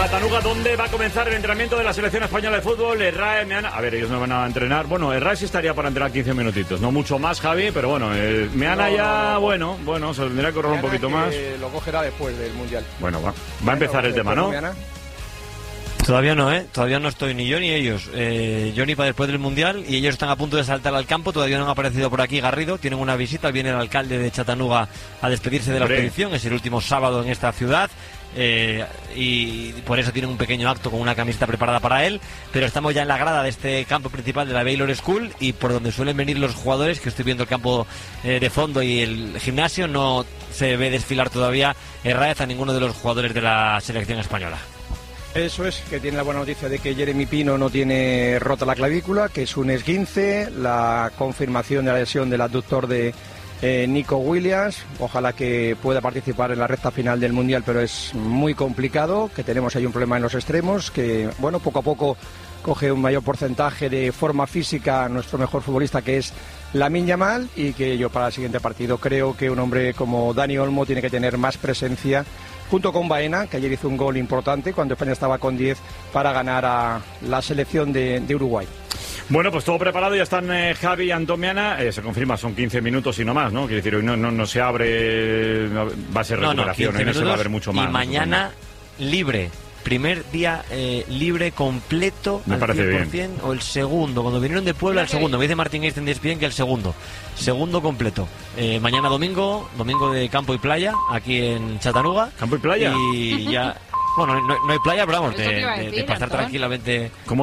Chattanooga, donde va a comenzar el entrenamiento de la selección española de fútbol. Herrera, Meana... A ver, ellos no van a entrenar. Bueno, Herrera sí estaría para entrenar 15 minutitos. No mucho más, Javi, pero bueno, Meana no. Bueno, se tendría que correr un poquito más. Lo cogerá después del Mundial. Bueno, va a empezar el tema, ¿no? Todavía no, Todavía no estoy ni yo ni ellos. Yo ni para después del Mundial, y ellos están a punto de saltar al campo. Todavía no han aparecido por aquí Garrido. Tienen una visita, viene el alcalde de Chattanooga a despedirse de la expedición. Es el último sábado en esta ciudad. Y por eso tienen un pequeño acto con una camiseta preparada para él, pero estamos ya en la grada de este campo principal de la Baylor School, y por donde suelen venir los jugadores, que estoy viendo el campo de fondo y el gimnasio, no se ve desfilar todavía Herrera a ninguno de los jugadores de la selección española. Eso es, que tiene la buena noticia de que Jeremy Pino no tiene rota la clavícula, que es un esguince, la confirmación de la lesión del abductor de Nico Williams. Ojalá que pueda participar en la recta final del Mundial, pero es muy complicado, que tenemos ahí un problema en los extremos, que bueno, poco a poco coge un mayor porcentaje de forma física nuestro mejor futbolista, que es Lamine Yamal, y que yo para el siguiente partido creo que un hombre como Dani Olmo tiene que tener más presencia, junto con Baena, que ayer hizo un gol importante cuando España estaba con 10 para ganar a la selección de Uruguay. Bueno, pues todo preparado, ya están Javi y Antomiana. Se confirma, son 15 minutos y no más, ¿no? Quiere decir, hoy no se abre, va a ser recuperación, hoy no se va a ver mucho más. Y mañana libre, primer día libre completo. Me parece 100%, bien. O el segundo, cuando vinieron de Puebla, el segundo. Me dice Martín Einstein de ESPN que el segundo completo. Mañana domingo de campo y playa, aquí en Chattanooga. ¿Campo y playa? Y ya... Bueno, no hay playa, pero vamos, de pasar Antón, tranquilamente. ¿Cómo